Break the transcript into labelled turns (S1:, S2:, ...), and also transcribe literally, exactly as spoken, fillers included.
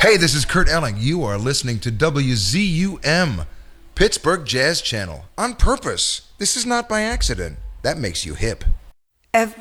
S1: Hey, this is Kurt Elling. You are listening to W Z U M, Pittsburgh Jazz Channel, on purpose. This is not by accident. That makes you hip.
S2: Every